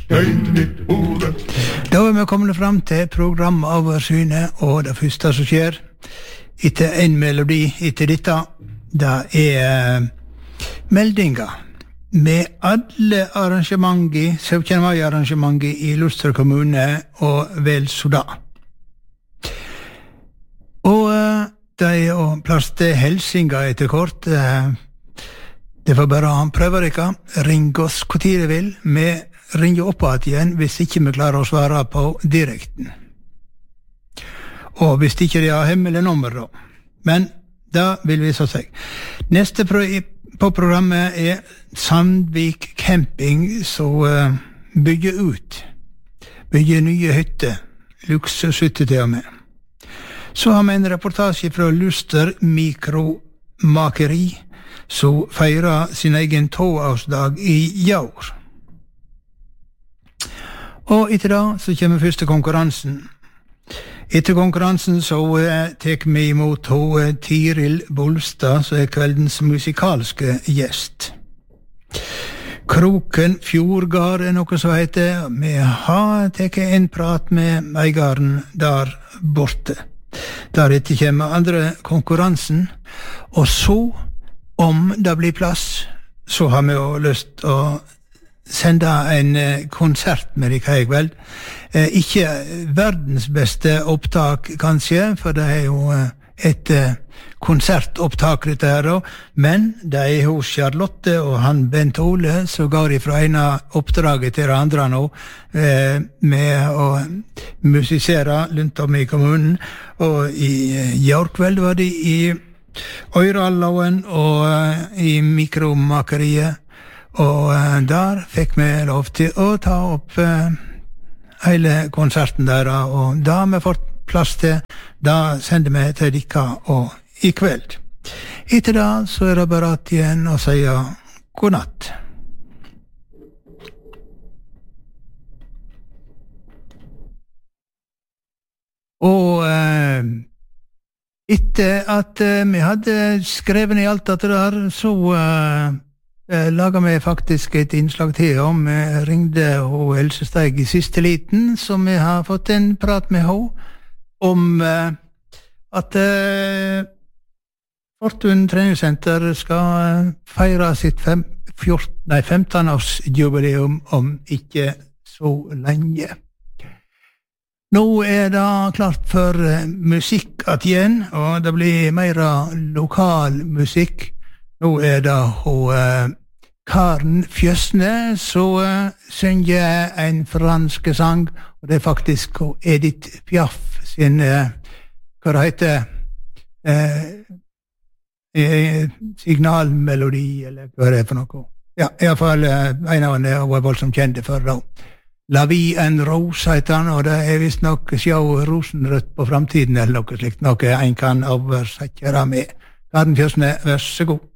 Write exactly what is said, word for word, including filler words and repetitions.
Da er vi kommet frem til programoversynet, og det første som skjer etter en melodi etter dette, det er meldinger med alle arrangementer, syttende mai-arrangementer i Luster kommune og vel så da. Og det er jo plass til helsinga etter kort. Det var bare han prøver ikke. Ring oss hvor tid de vil. Vi ringer opp igjen hvis ikke vi klarer å svare på direkten. Og hvis ikke de har hemmelig nummer da. Men da vil vi så si. Neste pro på programmet er Sandvik Camping, som uh, bygger ut. Bygger nye hytter. Luksushytter til og med. Så har vi en reportasje fra Luster Mikromakeri, som feirer sin egen toårsdag i år. Og etter da så kommer første konkurransen. Etter konkurransen så uh, tek vi imot uh, Tiril Bolstad, som er kveldens musikalske gjest. Kroken Fjordgard er noe som heter. Vi har teket en prat med eigaren der borte. Deretter kommer andre konkurransen, og så, om det blir plass, så har vi jo lyst å sende en konsert med deg i kveld. Eh, ikke verdens beste opptak, kanskje, for det er jo et eh, konsertopptak dette her, men det er hos Charlotte og han Bent Ole, så går de fra ene oppdraget til det andre nå, eh, med å musisere rundt om i kommunen, og i år kveld var de i Øyralloen og eh, i Mikromakeriet, og uh, der fikk vi lov til å ta opp uh, hele konserten der, og da har vi fått plass til, da sender vi til dere og i kveld. Etter da så er det bare at igjen å si god natt. Og uh, etter at uh, vi hadde skrevet i alt dette der, så uh, laget vi faktisk et innslag til om vi ringde og Else Steig i siste liten, som vi har fått en prat med henne om uh, at uh, Fortun treningssenter skal feire sitt fem, fjorten, nei, femten-årsjubileum om ikke så lenge. Nå er det klart for uh, musikk at igjen, og det blir mer lokal musikk. Nå er det hun uh, Karen Fjösne, så uh, synger en fransk sang, og det er faktisk Edith Piaf sin, uh, hva det heter, uh, uh, signalmelodi, eller hva det er for noe. Ja, i hvert fall uh, en av henne var voldsomt kjente for da. La vie en rose heter han, og det er vist nok sjå rosenrødt på framtiden, eller noe slikt, noe en kan oversette med. Karen Fjösne, vær så god.